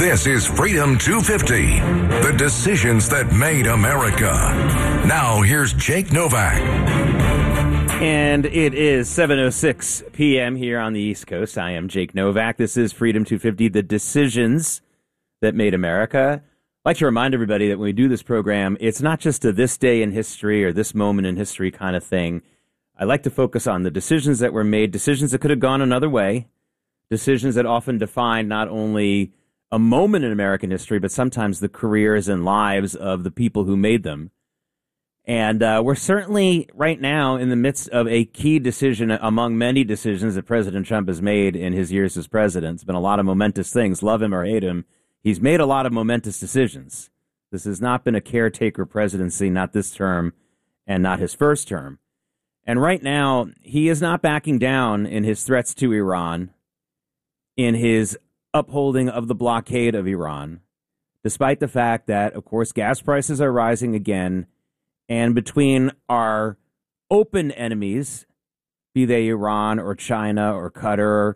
This is Freedom 250, the decisions that made America. Now, here's Jake Novak. And it is 7:06 p.m. here on the East Coast. I am Jake Novak. This is Freedom 250, the decisions that made America. I'd like to remind everybody that when we do this program, it's not just a this day in history or this moment in history kind of thing. I like to focus on the decisions that were made, decisions that could have gone another way, decisions that often define not only a moment in American history, but sometimes the careers and lives of the people who made them. And we're certainly right now in the midst of a key decision among many decisions that President Trump has made in his years as president. It's been a lot of momentous things, love him or hate him. He's made a lot of momentous decisions. This has not been a caretaker presidency, not this term and not his first term. And right now, he is not backing down in his threats to Iran, in his upholding of the blockade of Iran, despite the fact that, of course, gas prices are rising again. And between our open enemies, be they Iran or China or Qatar,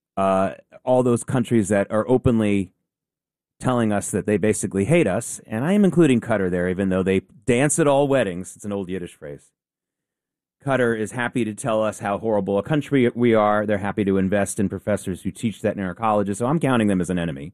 all those countries that are openly telling us that they basically hate us, and I am including Qatar there, even though they dance at all weddings. It's an old Yiddish phrase. Qatar is happy to tell us how horrible a country we are. They're happy to invest in professors who teach that in our colleges, so I'm counting them as an enemy.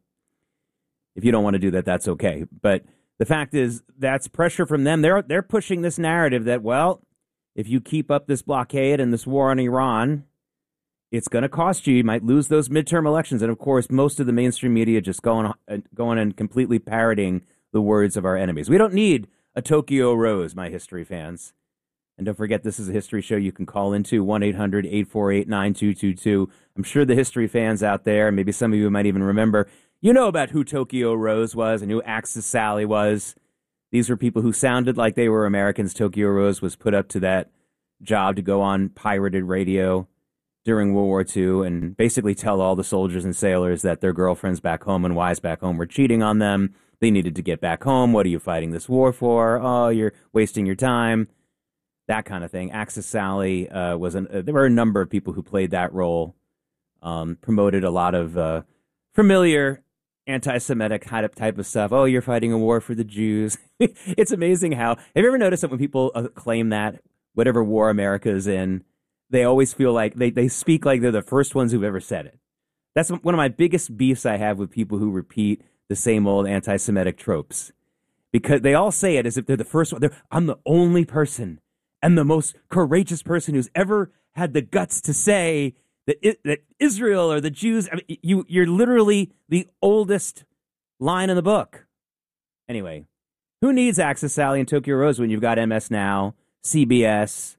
If you don't want to do that, that's okay. But the fact is, that's pressure from them. They're pushing this narrative that, well, if you keep up this blockade and this war on Iran, it's going to cost you. You might lose those midterm elections. And, of course, most of the mainstream media just going and completely parroting the words of our enemies. We don't need a Tokyo Rose, my history fans. And don't forget, this is a history show you can call into, 1-800-848-9222. I'm sure the history fans out there, maybe some of you might even remember, you know about who Tokyo Rose was and who Axis Sally was. These were people who sounded like they were Americans. Tokyo Rose was put up to that job to go on pirated radio during World War II and basically tell all the soldiers and sailors that their girlfriends back home and wives back home were cheating on them. They needed to get back home. What are you fighting this war for? Oh, you're wasting your time. That kind of thing. Axis Sally there were a number of people who played that role, promoted a lot of familiar anti-Semitic type of stuff. Oh, you're fighting a war for the Jews. It's amazing how, have you ever noticed that when people claim that, whatever war America is in, they always feel like they speak like they're the first ones who've ever said it. That's one of my biggest beefs I have with people who repeat the same old anti-Semitic tropes. Because they all say it as if they're the first one. I'm the only person and the most courageous person who's ever had the guts to say that Israel or the Jews, I mean, you're literally the oldest line in the book. Anyway, who needs Axis Sally and Tokyo Rose when you've got MS Now, CBS,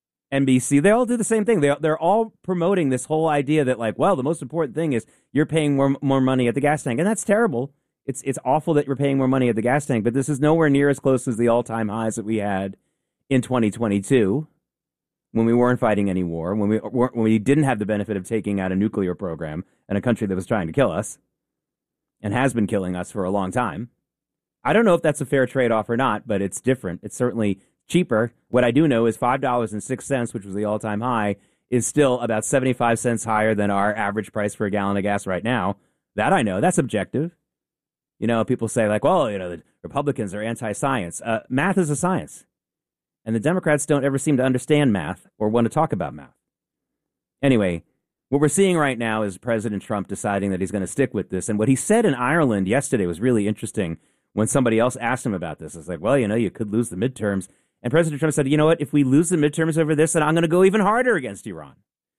NBC? They all do the same thing. They're all promoting this whole idea that, like, well, the most important thing is you're paying more money at the gas tank. And that's terrible. It's awful that you're paying more money at the gas tank, but this is nowhere near as close as the all-time highs that we had in 2022, when we weren't fighting any war, when we didn't have the benefit of taking out a nuclear program in a country that was trying to kill us and has been killing us for a long time. I don't know if that's a fair trade-off or not, but it's different. It's certainly cheaper. What I do know is $5.06, which was the all-time high, is still about 75 cents higher than our average price for a gallon of gas right now. That I know. That's objective. You know, people say, like, well, you know, the Republicans are anti-science. Math is a science. And the Democrats don't ever seem to understand math or want to talk about math. Anyway, what we're seeing right now is President Trump deciding that he's going to stick with this. And what he said in Ireland yesterday was really interesting when somebody else asked him about this. It's like, well, you know, you could lose the midterms. And President Trump said, you know what, if we lose the midterms over this, then I'm going to go even harder against Iran.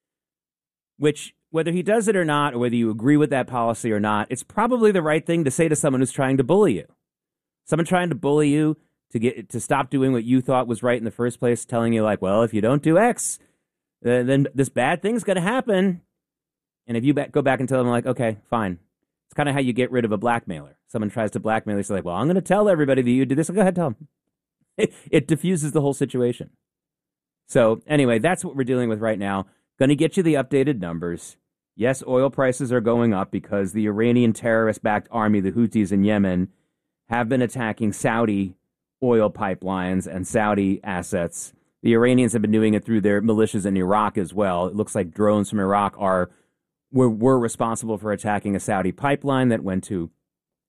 Which, whether he does it or not, or whether you agree with that policy or not, it's probably the right thing to say to someone who's trying to bully you. Someone trying to bully you to stop doing what you thought was right in the first place, telling you, like, well, if you don't do X, then this bad thing's going to happen. And if you go back and tell them, like, okay, fine. It's kind of how you get rid of a blackmailer. Someone tries to blackmail you, so like, well, I'm going to tell everybody that you did this. Go ahead, tell them. It diffuses the whole situation. So anyway, that's what we're dealing with right now. Going to get you the updated numbers. Yes, oil prices are going up because the Iranian terrorist-backed army, the Houthis in Yemen, have been attacking Saudi oil pipelines and Saudi assets. The Iranians have been doing it through their militias in Iraq as well. It looks like drones from Iraq were responsible for attacking a Saudi pipeline that went to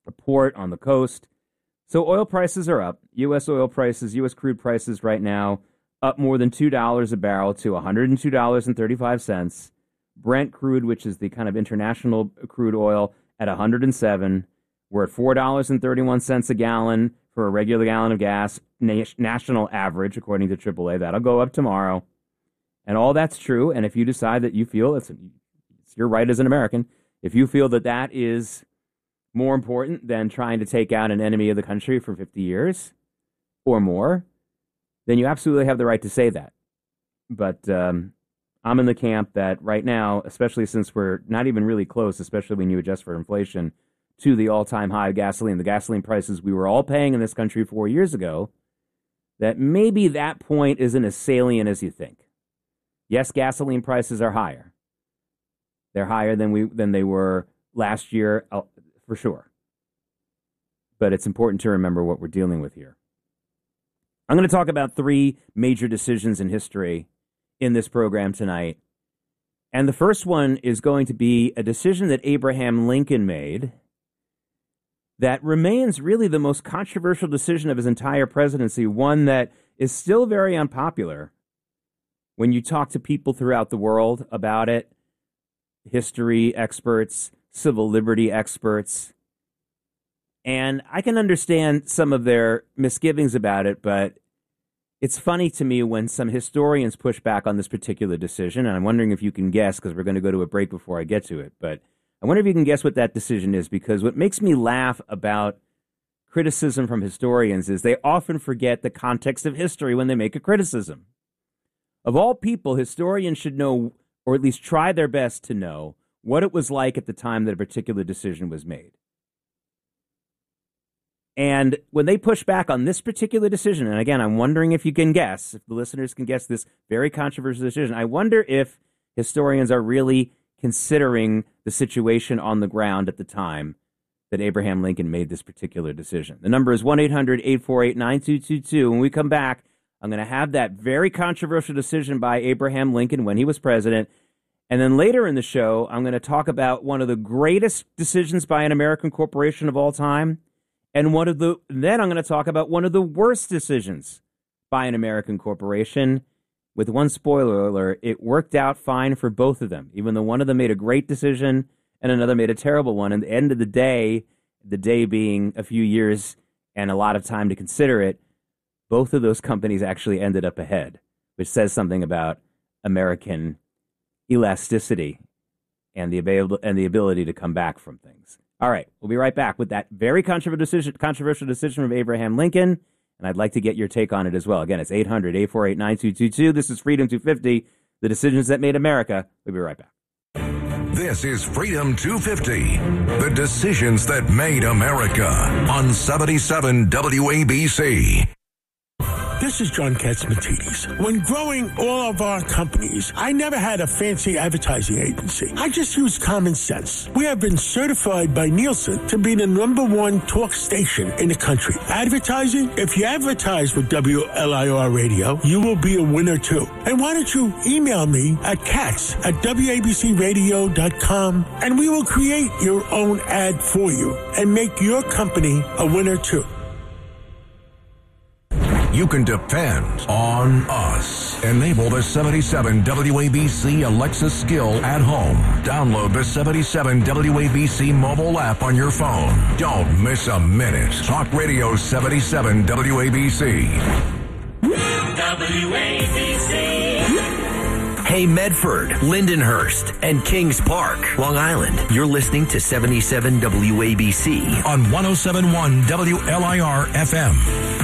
a port on the coast. So oil prices are up. U.S. oil prices, U.S. crude prices right now, up more than $2 a barrel to $102.35. Brent crude, which is the kind of international crude oil, at $107. We're at $4.31 a gallon for a regular gallon of gas, national average, according to AAA. That'll go up tomorrow. And all that's true. And if you decide that you feel it's your right as an American, if you feel that that is more important than trying to take out an enemy of the country for 50 years or more, then you absolutely have the right to say that. But I'm in the camp that right now, especially since we're not even really close, especially when you adjust for inflation, to the all-time high of gasoline, the gasoline prices we were all paying in this country 4 years ago, that maybe that point isn't as salient as you think. Yes, gasoline prices are higher. They're higher than they were last year, for sure. But it's important to remember what we're dealing with here. I'm going to talk about three major decisions in history in this program tonight. And the first one is going to be a decision that Abraham Lincoln made that remains really the most controversial decision of his entire presidency, one that is still very unpopular when you talk to people throughout the world about it, history experts, civil liberty experts. And I can understand some of their misgivings about it, but it's funny to me when some historians push back on this particular decision, and I'm wondering if you can guess, because we're going to go to a break before I get to it, but I wonder if you can guess what that decision is, because what makes me laugh about criticism from historians is they often forget the context of history when they make a criticism. Of all people, historians should know, or at least try their best to know, what it was like at the time that a particular decision was made. And when they push back on this particular decision, and again, I'm wondering if you can guess, if the listeners can guess this very controversial decision, I wonder if historians are really considering the situation on the ground at the time that Abraham Lincoln made this particular decision. The number is 1-800-848-9222. When we come back, I'm going to have that very controversial decision by Abraham Lincoln when he was president. And then later in the show, I'm going to talk about one of the greatest decisions by an American corporation of all time. And then I'm going to talk about one of the worst decisions by an American corporation. With one spoiler alert, it worked out fine for both of them, even though one of them made a great decision and another made a terrible one. And at the end of the day being a few years and a lot of time to consider it, both of those companies actually ended up ahead, which says something about American elasticity and the ability to come back from things. All right, we'll be right back with that very controversial decision from Abraham Lincoln, and I'd like to get your take on it as well. Again, it's 800-848-9222. This is Freedom 250, the decisions that made America. We'll be right back. This is Freedom 250, the decisions that made America on 77 WABC. This is John Katzmatidis. When growing all of our companies, I never had a fancy advertising agency. I just used common sense. We have been certified by Nielsen to be the #1 talk station in the country. Advertising? If you advertise with WLIR Radio, you will be a winner too. And why don't you email me at katz@wabcradio.com and we will create your own ad for you and make your company a winner too. You can depend on us. Enable the 77 WABC Alexa skill at home. Download the 77 WABC mobile app on your phone. Don't miss a minute. Talk Radio 77 WABC. WABC. Hey, Medford, Lindenhurst, and Kings Park, Long Island. You're listening to 77 WABC on 107.1 WLIR FM.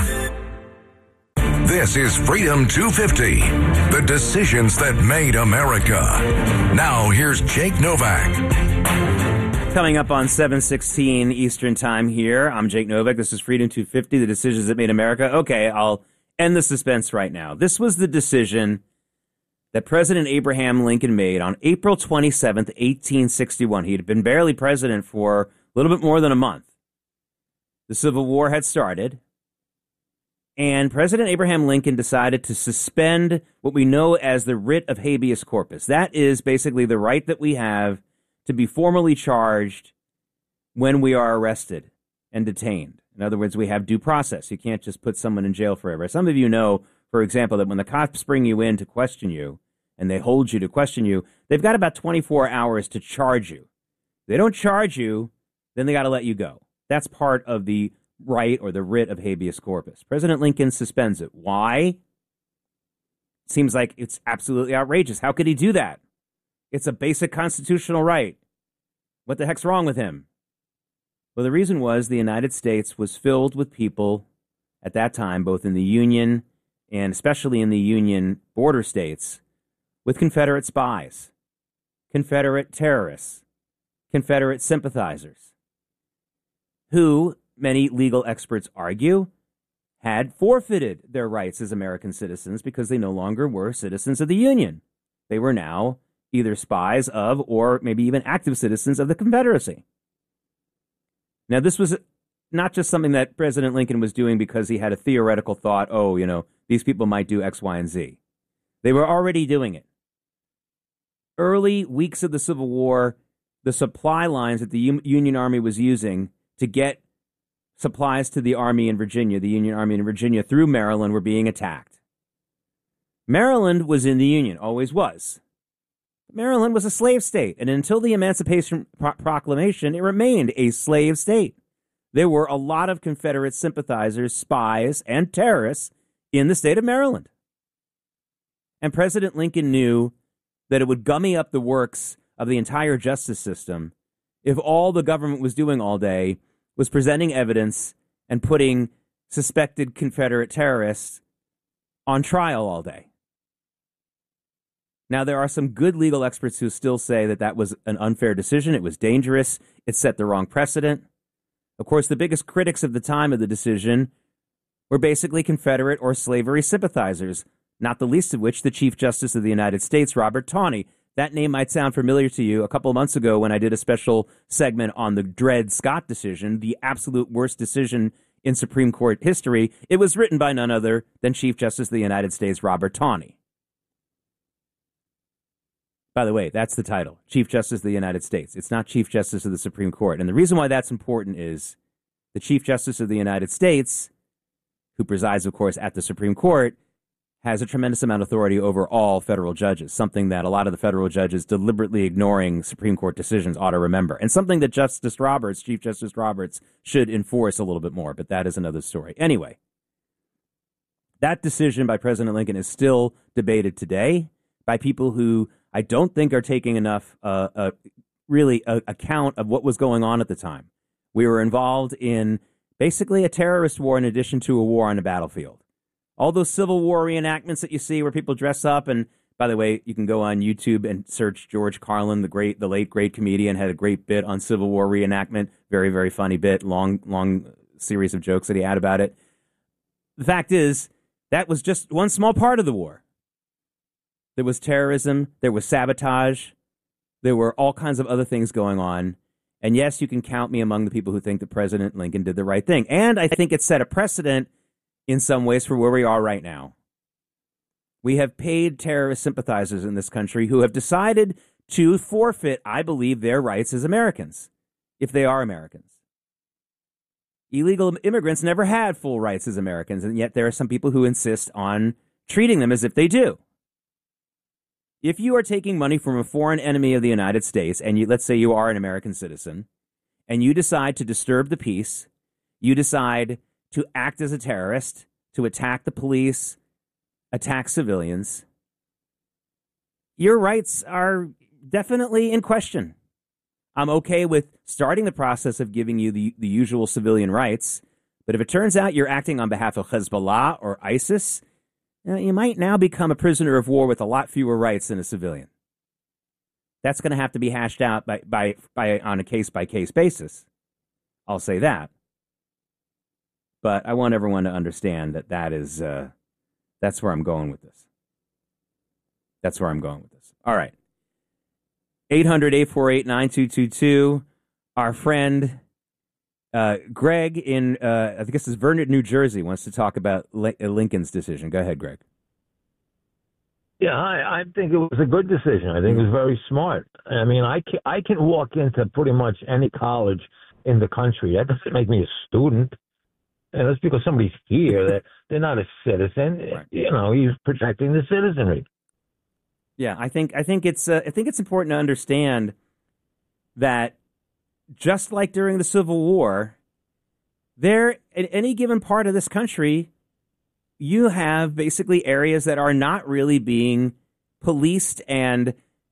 This is Freedom 250, the decisions that made America. Now, here's Jake Novak. Coming up on 7:16 Eastern Time here, I'm Jake Novak. This is Freedom 250, the decisions that made America. Okay, I'll end the suspense right now. This was the decision that President Abraham Lincoln made on April 27th, 1861. He had been barely president for a little bit more than a month. The Civil War had started. And President Abraham Lincoln decided to suspend what we know as the writ of habeas corpus. That is basically the right that we have to be formally charged when we are arrested and detained. In other words, we have due process. You can't just put someone in jail forever. Some of you know, for example, that when the cops bring you in to question you and they hold you to question you, they've got about 24 hours to charge you. If they don't charge you, then they got to let you go. That's part of the right or the writ of habeas corpus. President Lincoln suspends it. Why? Seems like it's absolutely outrageous. How could he do that? It's a basic constitutional right. What the heck's wrong with him? Well, the reason was the United States was filled with people at that time, both in the Union and especially in the Union border states, with Confederate spies, Confederate terrorists, Confederate sympathizers, who, many legal experts argue, had forfeited their rights as American citizens because they no longer were citizens of the Union. They were now either spies of or maybe even active citizens of the Confederacy. Now, this was not just something that President Lincoln was doing because he had a theoretical thought, these people might do X, Y, and Z. They were already doing it. Early weeks of the Civil War, the supply lines that the Union Army was using to get supplies to the Army in Virginia, the Union Army in Virginia through Maryland, were being attacked. Maryland was in the Union, always was. Maryland was a slave state, and until the Emancipation Proclamation, it remained a slave state. There were a lot of Confederate sympathizers, spies, and terrorists in the state of Maryland. And President Lincoln knew that it would gummy up the works of the entire justice system if all the government was doing all day was presenting evidence and putting suspected Confederate terrorists on trial all day. Now, there are some good legal experts who still say that that was an unfair decision. It was dangerous. It set the wrong precedent. Of course, the biggest critics of the time of the decision were basically Confederate or slavery sympathizers, not the least of which the Chief Justice of the United States, Robert Taney. That name might sound familiar to you. A couple of months ago when I did a special segment on the Dred Scott decision, the absolute worst decision in Supreme Court history, it was written by none other than Chief Justice of the United States, Robert Taney. By the way, that's the title, Chief Justice of the United States. It's not Chief Justice of the Supreme Court. And the reason why that's important is the Chief Justice of the United States, who presides, of course, at the Supreme Court, has a tremendous amount of authority over all federal judges, something that a lot of the federal judges deliberately ignoring Supreme Court decisions ought to remember, and something that Chief Justice Roberts, should enforce a little bit more, but that is another story. Anyway, that decision by President Lincoln is still debated today by people who I don't think are taking enough account of what was going on at the time. We were involved in basically a terrorist war in addition to a war on the battlefield. All those Civil War reenactments that you see where people dress up, and by the way, you can go on YouTube and search George Carlin, the late great comedian, had a great bit on Civil War reenactment. Very, very funny bit, long series of jokes that he had about it. The fact is, that was just one small part of the war. There was terrorism, there was sabotage, there were all kinds of other things going on. And yes, you can count me among the people who think that President Lincoln did the right thing. And I think it set a precedent in some ways for where we are right now. We have paid terrorist sympathizers in this country who have decided to forfeit, I believe, their rights as Americans, if they are Americans. Illegal immigrants never had full rights as Americans, and yet there are some people who insist on treating them as if they do. If you are taking money from a foreign enemy of the United States, and let's say you are an American citizen, and you decide to disturb the peace, you decide to act as a terrorist, to attack the police, attack civilians, your rights are definitely in question. I'm okay with starting the process of giving you the usual civilian rights, but if it turns out you're acting on behalf of Hezbollah or ISIS, you might now become a prisoner of war with a lot fewer rights than a civilian. That's going to have to be hashed out by on a case-by-case basis. I'll say that. But I want everyone to understand that that's where I'm going with this. That's where I'm going with this. All right. 800-848-9222. Our friend Greg in, I think this is Vernon, New Jersey, wants to talk about Lincoln's decision. Go ahead, Greg. Yeah, I think it was a good decision. I think it was very smart. I mean, I can walk into pretty much any college in the country. That doesn't make me a student. And that's because somebody's here. They're not a citizen. Right. You know, he's protecting the citizenry. Yeah, I think it's important to understand that just like during the Civil War, there in any given part of this country, you have basically areas that are not really being policed, and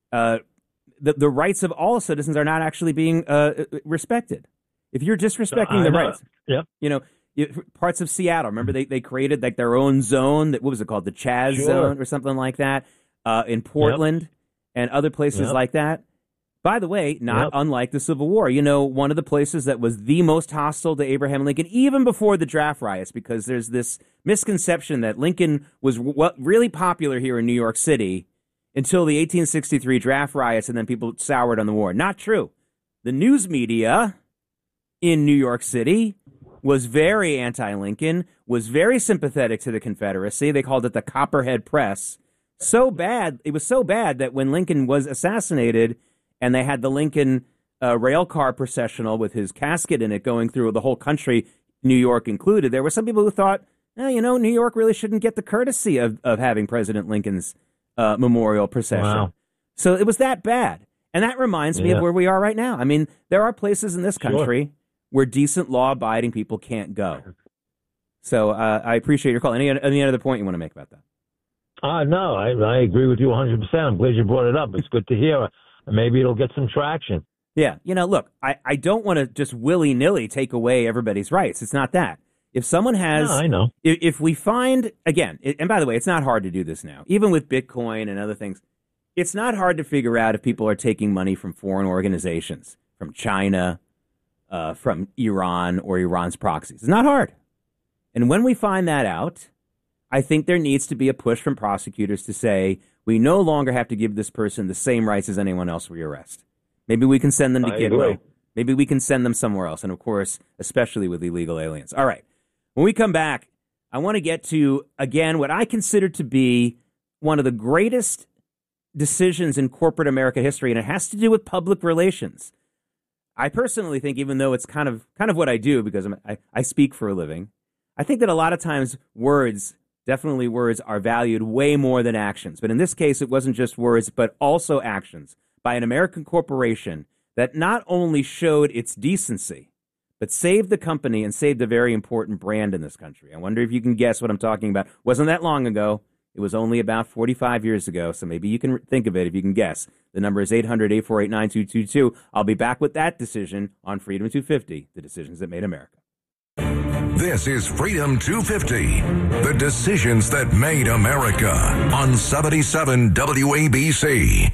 the rights of all citizens are not actually being respected. If you're disrespecting the rights, you know, parts of Seattle, remember they created like their own zone. What was it called? The Chaz zone or something like that. In Portland and other places like that. By the way, not unlike the Civil War. You know, one of the places that was the most hostile to Abraham Lincoln, even before the draft riots, because there's this misconception that Lincoln was really popular here in New York City until the 1863 draft riots, and then people soured on the war. Not true. The news media in New York City was very anti-Lincoln, was very sympathetic to the Confederacy. They called it the Copperhead Press. It was so bad that when Lincoln was assassinated and they had the Lincoln rail car processional with his casket in it going through the whole country, New York included, there were some people who thought, New York really shouldn't get the courtesy of having President Lincoln's memorial procession. Wow. So it was that bad. And that reminds me of where we are right now. I mean, there are places in this country where decent law-abiding people can't go. So I appreciate your call. Any other point you want to make about that? No, I agree with you 100%. I'm glad you brought it up. It's good to hear. Maybe it'll get some traction. Yeah. Look, I don't want to just willy-nilly take away everybody's rights. It's not that. If someone has... No, I know. If we find... Again, and by the way, it's not hard to do this now. Even with Bitcoin and other things, it's not hard to figure out if people are taking money from foreign organizations, from China, from Iran, or Iran's proxies. It's not hard. And when we find that out, I think there needs to be a push from prosecutors to say, we no longer have to give this person the same rights as anyone else we arrest. Maybe we can send them to Kidwell. Maybe we can send them somewhere else. And of course, especially with illegal aliens. All right. When we come back, I want to get to, again, what I consider to be one of the greatest decisions in corporate America history, and it has to do with public relations. I personally think, even though it's kind of what I do because I speak for a living, I think that a lot of times words are valued way more than actions. But in this case, it wasn't just words, but also actions by an American corporation that not only showed its decency, but saved the company and saved a very important brand in this country. I wonder if you can guess what I'm talking about. Wasn't that long ago. It was only about 45 years ago, so maybe you can think of it if you can guess. The number is 800-848-9222. I'll be back with that decision on Freedom 250, the decisions that made America. This is Freedom 250, the decisions that made America on 77 WABC.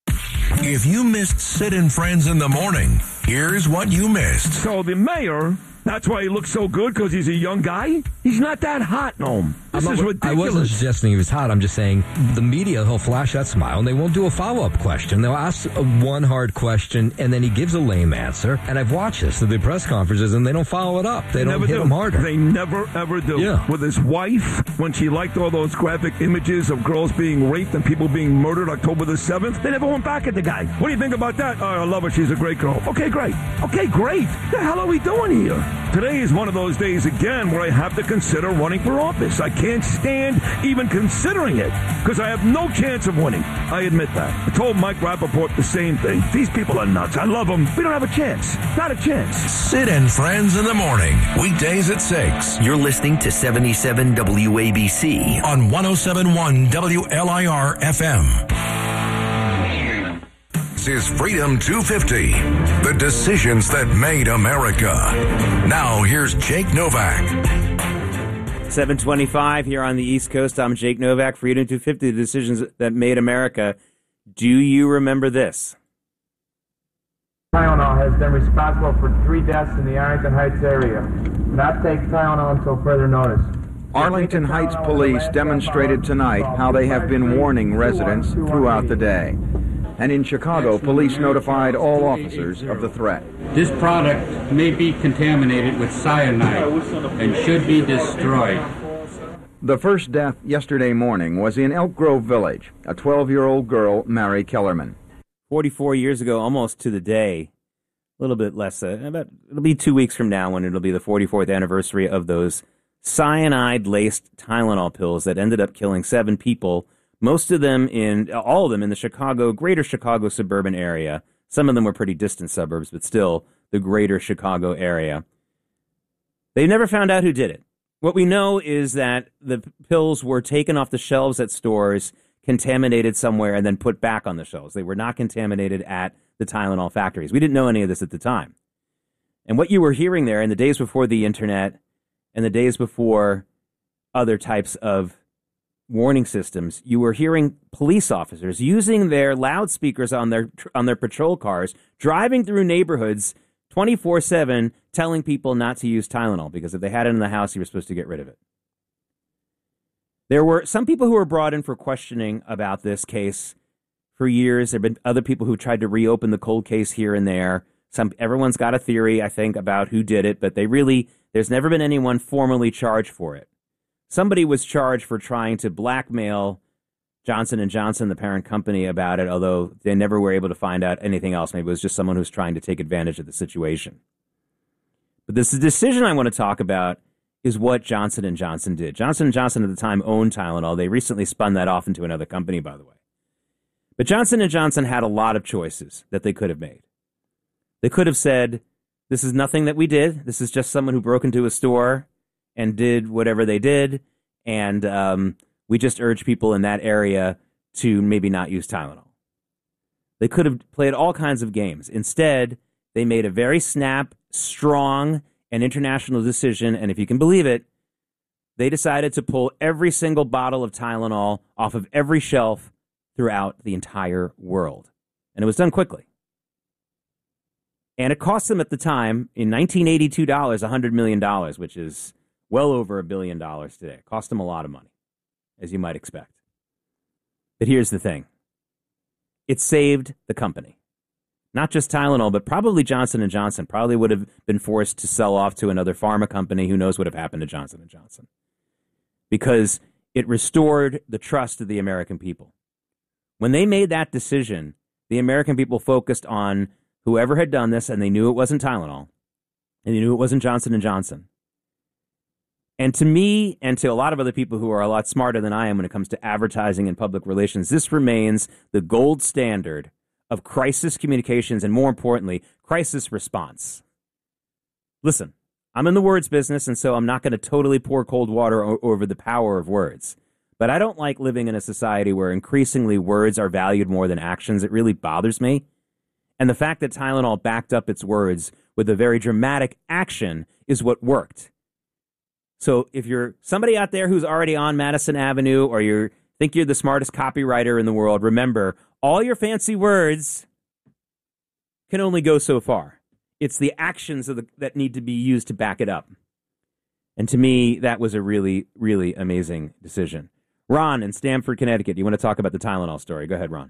If you missed Sid and Friends in the Morning, here's what you missed. So the mayor, that's why he looks so good, because he's a young guy? He's not that hot, Noam. This is ridiculous. I wasn't suggesting he was hot. I'm just saying the media, he'll flash that smile, and they won't do a follow-up question. They'll ask one hard question, and then he gives a lame answer. And I've watched this at the press conferences, and they don't follow it up. They don't hit him harder. They never, ever do. Yeah. With his wife, when she liked all those graphic images of girls being raped and people being murdered October the 7th, they never went back at the guy. What do you think about that? Oh, I love her. She's a great girl. Okay, great. Okay, great. What the hell are we doing here? Today is one of those days, again, where I have to consider running for office. I can't stand even considering it because I have no chance of winning. I admit that. I told Mike Rappaport the same thing. These people are nuts. I love them. We don't have a chance. Not a chance. Sid and Friends in the Morning, weekdays at 6 You're listening to 77 WABC. on 107.1 WLIR FM. This is Freedom 250, the decisions that made America. Now here's Jake Novak. 7:25 here on the East Coast. I'm Jake Novak, Freedom 250, the decisions that made America. Do you remember this? Tylenol has been responsible for 3 deaths in the Arlington Heights area. Do not take Tylenol until further notice. Arlington Heights police demonstrated tonight how they have been warning residents throughout the day. And in Chicago, police notified all officers of the threat. This product may be contaminated with cyanide and should be destroyed. The first death yesterday morning was in Elk Grove Village, a 12-year-old girl, Mary Kellerman. 44 years ago, almost to the day, little bit less. It'll be 2 weeks from now when it'll be the 44th anniversary of those cyanide-laced Tylenol pills that ended up killing 7 people, all of them in the greater Chicago suburban area. Some of them were pretty distant suburbs, but still the greater Chicago area. They never found out who did it. What we know is that the pills were taken off the shelves at stores, contaminated somewhere, and then put back on the shelves. They were not contaminated at the Tylenol factories. We didn't know any of this at the time. And what you were hearing there in the days before the internet and the days before other types of warning systems, you were hearing police officers using their loudspeakers on their patrol cars, driving through neighborhoods 24/7, telling people not to use Tylenol, because if they had it in the house, you were supposed to get rid of it. There were some people who were brought in for questioning about this case for years. There have been other people who tried to reopen the cold case here and there. Everyone's got a theory, I think, about who did it, but there's never been anyone formally charged for it. Somebody was charged for trying to blackmail Johnson & Johnson, the parent company, about it, although they never were able to find out anything else. Maybe it was just someone who was trying to take advantage of the situation. But this decision I want to talk about is what Johnson & Johnson did. Johnson & Johnson at the time owned Tylenol. They recently spun that off into another company, by the way. But Johnson & Johnson had a lot of choices that they could have made. They could have said, this is nothing that we did. This is just someone who broke into a store and did whatever they did, and we just urge people in that area to maybe not use Tylenol. They could have played all kinds of games. Instead, they made a very strong, and international decision, and if you can believe it, they decided to pull every single bottle of Tylenol off of every shelf throughout the entire world. And it was done quickly. And it cost them at the time, in 1982 dollars, $100 million, which is well over $1 billion today. It cost them a lot of money, as you might expect. But here's the thing. It saved the company. Not just Tylenol, but probably Johnson & Johnson probably would have been forced to sell off to another pharma company. Who knows what would have happened to Johnson & Johnson? Because it restored the trust of the American people. When they made that decision, the American people focused on whoever had done this, and they knew it wasn't Tylenol, and they knew it wasn't Johnson & Johnson. And to me, and to a lot of other people who are a lot smarter than I am when it comes to advertising and public relations, this remains the gold standard of crisis communications and, more importantly, crisis response. Listen, I'm in the words business, and so I'm not going to totally pour cold water over the power of words. But I don't like living in a society where increasingly words are valued more than actions. It really bothers me. And the fact that Tylenol backed up its words with a very dramatic action is what worked. So if you're somebody out there who's already on Madison Avenue, or you think you're the smartest copywriter in the world, remember, all your fancy words can only go so far. It's the actions that need to be used to back it up. And to me, that was a really, really amazing decision. Ron in Stamford, Connecticut, you want to talk about the Tylenol story? Go ahead, Ron.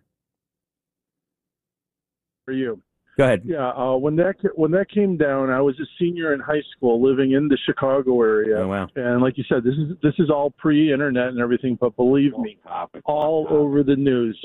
For you. Go ahead. Yeah, when that came down, I was a senior in high school living in the Chicago area. Oh, wow. And like you said, this is all pre-internet and everything, but believe me, all over the news.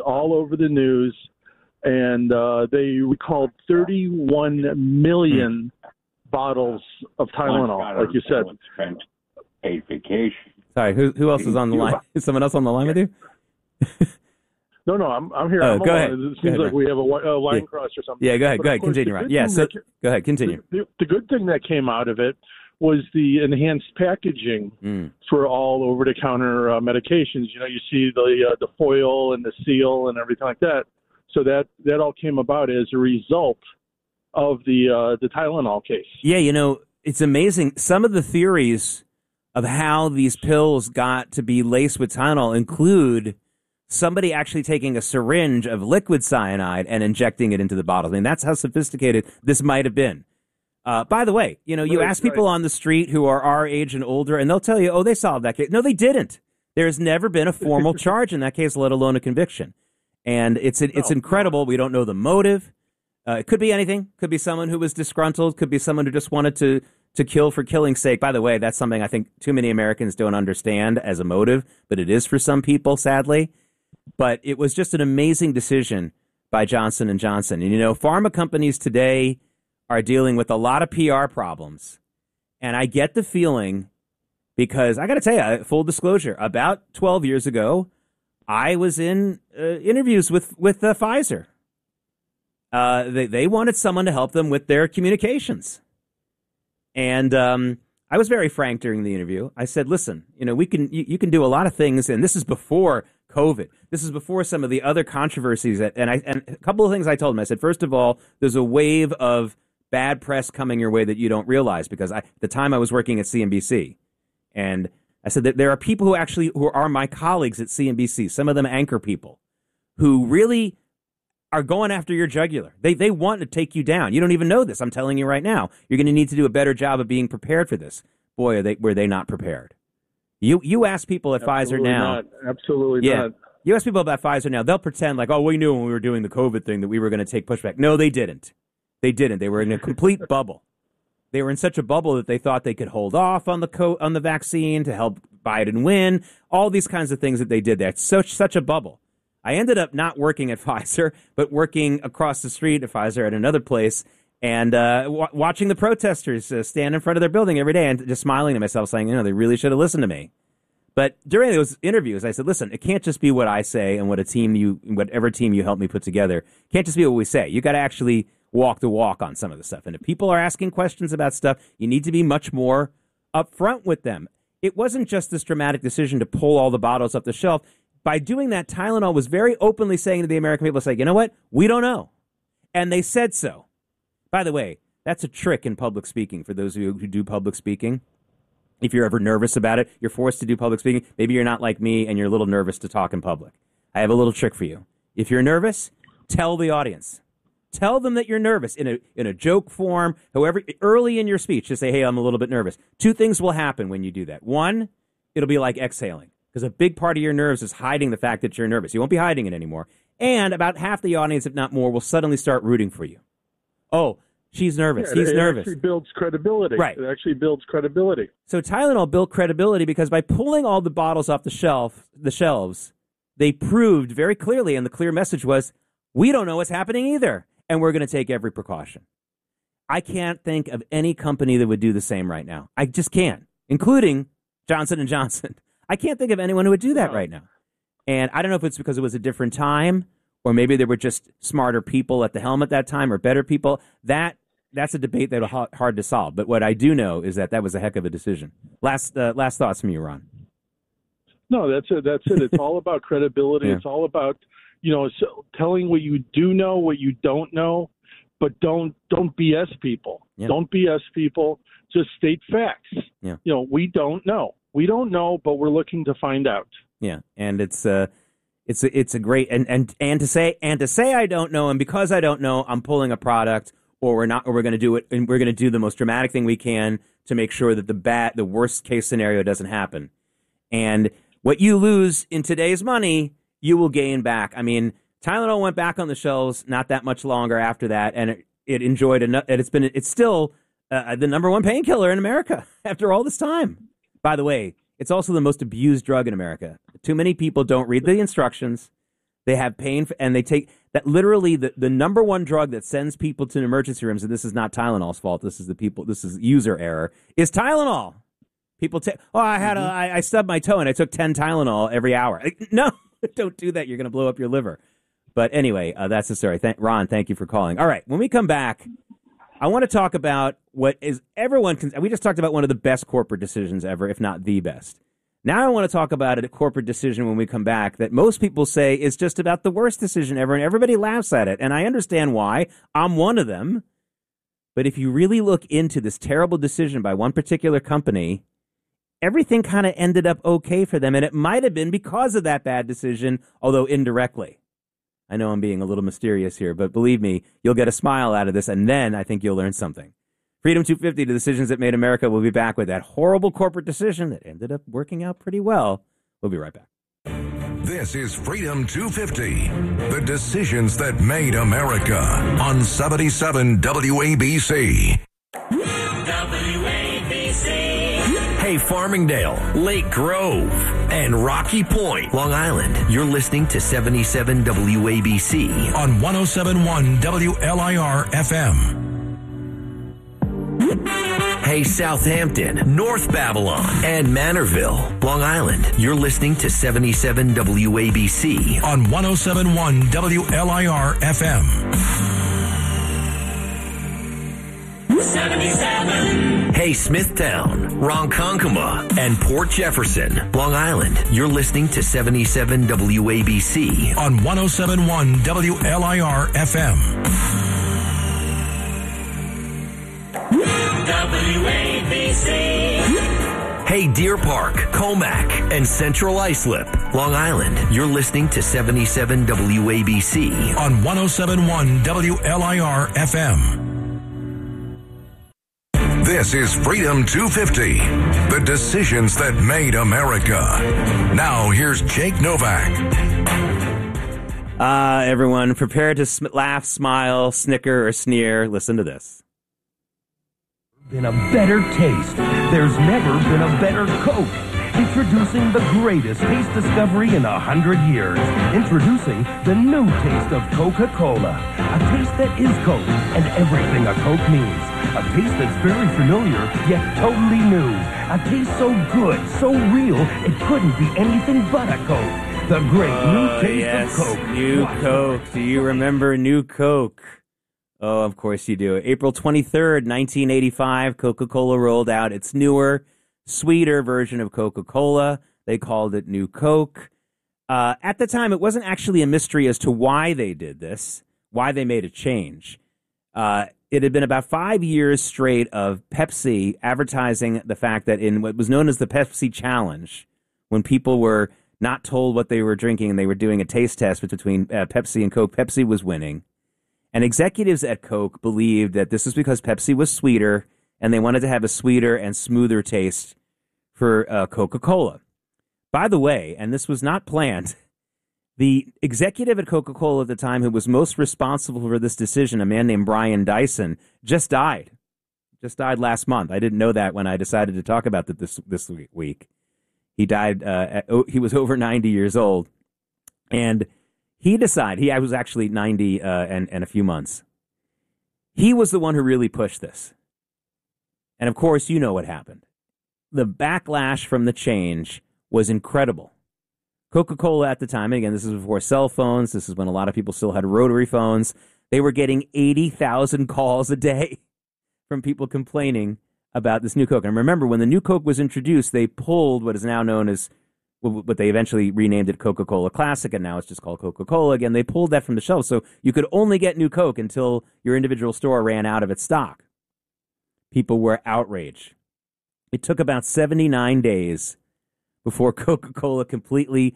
And they recalled 31 million bottles of Tylenol, like you said. Paid vacation. Sorry, who else is on the line? Is someone else on the line with you? No, I'm here. Oh, go ahead. It seems like we have a line cross or something. Yeah, go ahead, continue, Ron. Yeah, so go ahead, continue. The good thing that came out of it was the enhanced packaging for all over-the-counter medications. You know, you see the foil and the seal and everything like that. So that all came about as a result of the Tylenol case. Yeah, you know, it's amazing. Some of the theories of how these pills got to be laced with Tylenol include somebody actually taking a syringe of liquid cyanide and injecting it into the bottles. I mean, that's how sophisticated this might have been. By the way, you know, you ask people on the street who are our age and older, and they'll tell you, oh, they solved that case. No, they didn't. There's never been a formal charge in that case, let alone a conviction. And it's incredible. We don't know the motive. It could be anything. Could be someone who was disgruntled. Could be someone who just wanted to kill for killing's sake. By the way, that's something I think too many Americans don't understand as a motive, but it is for some people, sadly. But it was just an amazing decision by Johnson & Johnson. And, you know, pharma companies today are dealing with a lot of PR problems. And I get the feeling, because I got to tell you, full disclosure, about 12 years ago, I was in interviews with Pfizer. They wanted someone to help them with their communications. And I was very frank during the interview. I said, listen, you can do a lot of things, and this is before COVID. This is before some of the other controversies. And a couple of things I told them. I said, first of all, there's a wave of bad press coming your way that you don't realize, because at the time I was working at CNBC. And I said that there are people who are my colleagues at CNBC, some of them anchor people, who really are going after your jugular. They want to take you down. You don't even know this. I'm telling you right now. You're going to need to do a better job of being prepared for this. Boy, were they not prepared. You ask people at Pfizer now. Absolutely not. You ask people about Pfizer now, they'll pretend like, we knew when we were doing the COVID thing that we were going to take pushback. No, they didn't. They didn't. They were in a complete bubble. They were in such a bubble that they thought they could hold off on the vaccine to help Biden win. All these kinds of things that they did there. It's such a bubble. I ended up not working at Pfizer, but working across the street at Pfizer at another place, and watching the protesters stand in front of their building every day, and just smiling to myself, saying, they really should have listened to me. But during those interviews, I said, listen, it can't just be what I say and whatever team you help me put together. It can't just be what we say. You got to actually walk the walk on some of the stuff. And if people are asking questions about stuff, you need to be much more upfront with them. It wasn't just this dramatic decision to pull all the bottles off the shelf. By doing that, Tylenol was very openly saying to the American people, you know what? We don't know. And they said so. By the way, that's a trick in public speaking for those of you who do public speaking. If you're ever nervous about it, you're forced to do public speaking. Maybe you're not like me and you're a little nervous to talk in public. I have a little trick for you. If you're nervous, tell the audience. Tell them that you're nervous in a joke form, however, early in your speech. Just say, hey, I'm a little bit nervous. Two things will happen when you do that. One, it'll be like exhaling, because a big part of your nerves is hiding the fact that you're nervous. You won't be hiding it anymore. And about half the audience, if not more, will suddenly start rooting for you. Oh, she's nervous. He's nervous. It actually builds credibility. Right. It actually builds credibility. So Tylenol built credibility because by pulling all the bottles off the shelves, they proved very clearly, and the clear message was, we don't know what's happening either, and we're going to take every precaution. I can't think of any company that would do the same right now. I just can't, including Johnson & Johnson. I can't think of anyone who would do that right now. And I don't know if it's because it was a different time, or maybe there were just smarter people at the helm at that time, or better people. That's a debate that's hard to solve. But what I do know is that was a heck of a decision. Last thoughts from you, Ron. No, that's it. It's all about credibility. Yeah. It's all about, telling what you do know, what you don't know, but don't BS people. Yeah. Don't BS people. Just state facts. Yeah. We don't know. We don't know, but we're looking to find out. Yeah, and it's a great and to say I don't know, and because I don't know, I'm pulling a product, or we're going to do it, and we're going to do the most dramatic thing we can to make sure that the worst case scenario doesn't happen. And what you lose in today's money, you will gain back. I mean, Tylenol went back on the shelves not that much longer after that, and it enjoyed enough. It's still the number one painkiller in America after all this time. By the way, it's also the most abused drug in America. Too many people don't read the instructions. They have pain, and they take that literally the number one drug that sends people to emergency rooms, and this is not Tylenol's fault. This is user error, is Tylenol. People take, I stubbed my toe and I took 10 Tylenol every hour. No, don't do that. You're going to blow up your liver. But anyway, that's the story. Ron, thank you for calling. All right, when we come back, I want to talk about what is we just talked about one of the best corporate decisions ever, if not the best. Now I want to talk about a corporate decision when we come back that most people say is just about the worst decision ever, and everybody laughs at it. And I understand why. I'm one of them. But if you really look into this terrible decision by one particular company, everything kind of ended up okay for them. And it might have been because of that bad decision, although indirectly. I know I'm being a little mysterious here, but believe me, you'll get a smile out of this, and then I think you'll learn something. Freedom 250, the decisions that made America. We'll be back with that horrible corporate decision that ended up working out pretty well. We'll be right back. This is Freedom 250, the decisions that made America on 77 WABC. Hey, Farmingdale, Lake Grove, and Rocky Point, Long Island. You're listening to 77 WABC on 107.1 WLIR FM. Hey, Southampton, North Babylon, and Manorville, Long Island. You're listening to 77 WABC on 107.1 WLIR FM. 77. Hey, Smithtown, Ronkonkoma, and Port Jefferson, Long Island. You're listening to 77 WABC on 107.1 WLIR FM. WABC. Hey, Deer Park, Comac, and Central Islip, Long Island. You're listening to 77 WABC on 107.1 WLIR FM. This is Freedom 250, the decisions that made America. Now, here's Jake Novak. Everyone, prepare to laugh, smile, snicker, or sneer. Listen to this. In a better taste. There's never been a better Coke. Introducing the greatest taste discovery in 100 years. Introducing the new taste of Coca-Cola. A taste that is Coke and everything a Coke means. A taste that's very familiar, yet totally new. A taste so good, so real, it couldn't be anything but a Coke. The great new taste of Coke. New Coke. Do you remember New Coke? Oh, of course you do. April 23rd, 1985, Coca-Cola rolled out its newer, sweeter version of Coca-Cola. They called it New Coke. At the time, it wasn't actually a mystery as to why they did this, why they made a change. It had been about 5 years straight of Pepsi advertising the fact that in what was known as the Pepsi Challenge, when people were not told what they were drinking and they were doing a taste test between Pepsi and Coke, Pepsi was winning. And executives at Coke believed that this was because Pepsi was sweeter and they wanted to have a sweeter and smoother taste for Coca-Cola. By the way, and this was not planned, the executive at Coca-Cola at the time who was most responsible for this decision, a man named Brian Dyson, just died. Just died last month. I didn't know that when I decided to talk about it this week. He died, he was over 90 years old. And he decided, I was actually 90 and a few months. He was the one who really pushed this. And of course, you know what happened. The backlash from the change was incredible. Coca-Cola at the time, and again, this is before cell phones. This is when a lot of people still had rotary phones. They were getting 80,000 calls a day from people complaining about this new Coke. And remember, when the new Coke was introduced, they pulled what is now known as, but they eventually renamed it Coca-Cola Classic, and now it's just called Coca-Cola again. They pulled that from the shelves, so you could only get new Coke until your individual store ran out of its stock. People were outraged. It took about 79 days before Coca-Cola completely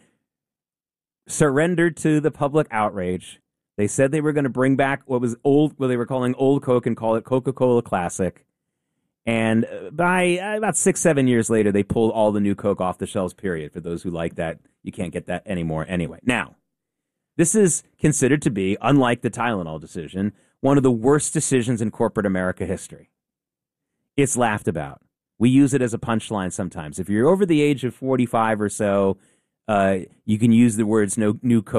surrendered to the public outrage. They said they were going to bring back what was old, what they were calling Old Coke, and call it Coca-Cola Classic. And by about 6-7 years later, they pulled all the new Coke off the shelves, period. For those who like that, you can't get that anymore anyway. Now, this is considered to be, unlike the Tylenol decision, one of the worst decisions in corporate America history. It's laughed about. We use it as a punchline sometimes. If you're over the age of 45 or so, you can use the words new Coke